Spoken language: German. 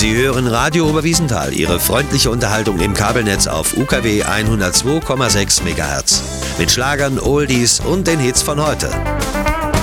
Sie hören Radio Oberwiesenthal, Ihre freundliche Unterhaltung im Kabelnetz auf UKW 102,6 MHz. Mit Schlagern, Oldies und den Hits von heute.